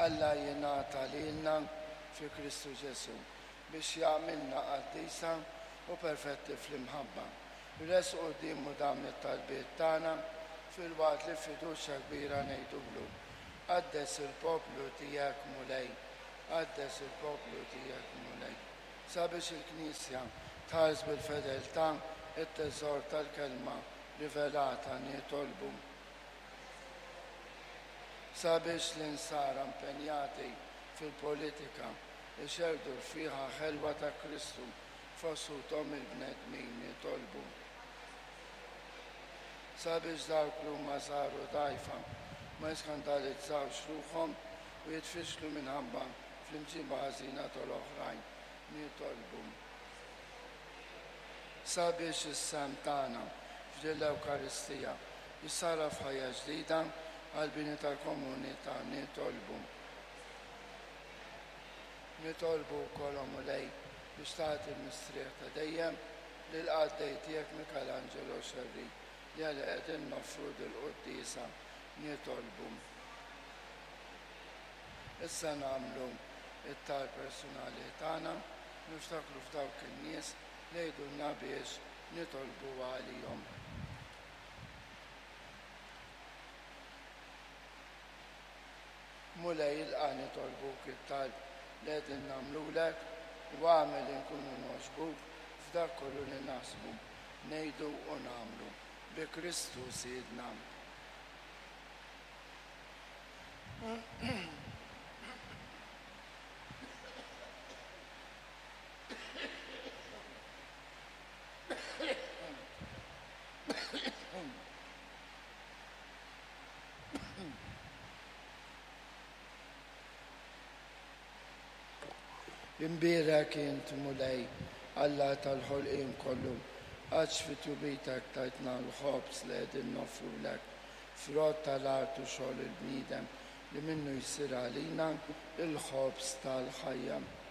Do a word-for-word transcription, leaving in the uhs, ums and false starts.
Alla jingħata lilna fi Kristu Ġesu biex jagħmilna qaddisa u perfetti fl-imħabba. Res qudiemu dawn it-talbiet tagħna fil-waqt li fiduċja kbira ngħidulu. Qaddes il-poplu tiegħek mulej, qaddes il-poplu tiegħek mulej. Sabiex il-Knisja tħares bil-fedeltà it-teżor tal-kelma rivelata nitolbu. Sabiex l-insara impenjati fil-politika ixerdu fiha ħelwa ta' Kristu fossuthom il-bnedmin nitolbu. Sabiex dawk li huma saru dgħajfa ma jiskandalizzawx ruħhom u jitfixklu minħabba fl-imġiba ħażina tal-oħrajn nitolbu. Sabiex is-sem tagħna f'din l-Ewkaristija jissara f'ħajja ġdida għall-bini tal-komunità nitolbu. Nitolbu wkoll mulej biex tagħti l-mistrieħ ta' dejjem lil qaddej tiegħek Michelangelo Xerri li għal qegħdin noffru dil-qudiesa nitolbu. Issa nagħmlu it-tal personali tagħna niftakru f'dawk in-nies li jgħidulna biex nitolbu għalihom. Mulej ilqa' nitolbuk it-talb li qegħdin nagħmlulek u għamel inkunu noġbuk f'dak kollu li naħsbu, ngħidu u nagħmlu bi Kristu Siedna. Imbira kien mulej Alla tal-ħolqien kollu għax fit-tubitek tajtna l-ħobs li qegħdin noffrulek frott tal-art u xogħol il-bniedem li minnu jsir għalina il-ħobs tal-ħajja.